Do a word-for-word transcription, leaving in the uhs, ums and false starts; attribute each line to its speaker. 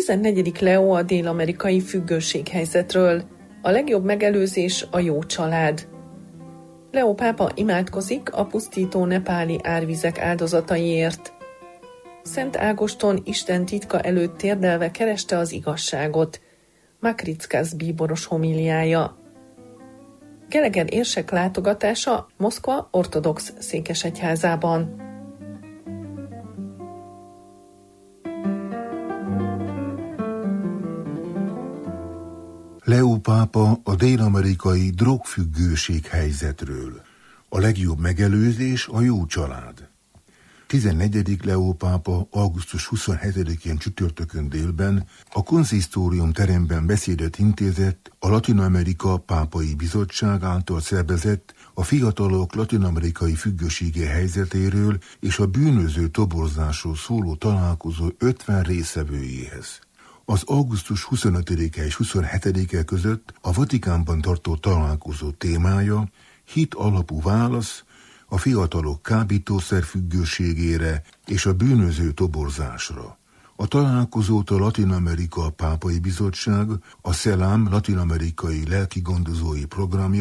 Speaker 1: tizennegyedik Leo a dél-amerikai függőséghelyzetről. A legjobb megelőzés a jó család. Leo pápa imádkozik a pusztító nepáli árvizek áldozataiért. Szent Ágoston Isten titka előtt térdelve kereste az igazságot. Makrickász bíboros homíliája. Geleger érsek látogatása Moszkva ortodox székesegyházában.
Speaker 2: Leo pápa a dél-amerikai drogfüggőség helyzetről. A legjobb megelőzés a jó család. tizennegyedik Leo pápa augusztus huszonhetedikén csütörtökön délben a konzisztórium teremben beszédet intézett a Latin-Amerika Pápai Bizottság által szervezett a fiatalok latin-amerikai függősége helyzetéről és a bűnöző toborzásról szóló találkozó ötven résztvevőjéhez. Az augusztus huszonötödike és huszonhetedike között a Vatikánban tartó találkozó témája hit alapú válasz a fiatalok kábítószer függőségére és a bűnöző toborzásra. A találkozót a Latin-Amerika Pápai Bizottság, a SELAM latin-amerikai lelkigondozói programja